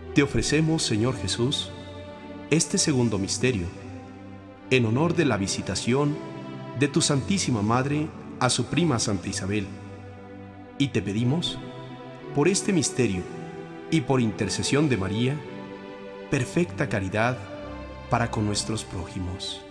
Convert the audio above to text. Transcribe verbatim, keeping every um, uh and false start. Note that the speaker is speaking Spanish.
Te ofrecemos, Señor Jesús, este segundo misterio, en honor de la visitación de tu Santísima Madre a su prima Santa Isabel. Y te pedimos, por este misterio y por intercesión de María, perfecta caridad para con nuestros prójimos.